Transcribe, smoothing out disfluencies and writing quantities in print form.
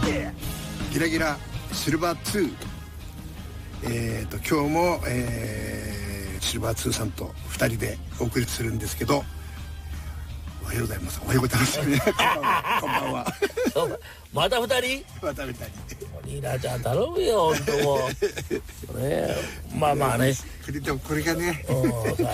ギラギラシルバー2、今日も、シルバー2さんと2人でお送りするんですけど、おはようございます。おはようございますね。こんばんは。 また2人？ また2人。 リーダーちゃん頼むよ、本当もう。ね、まあまあね。 これがね。